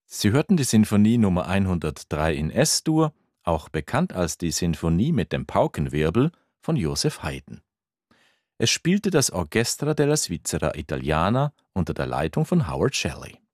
Sie hörten die Sinfonie Nummer 103 in S-Dur, auch bekannt als die Sinfonie mit dem Paukenwirbel von Joseph Haydn. Es spielte das Orchestra della Svizzera Italiana unter der Leitung von Howard Shelley.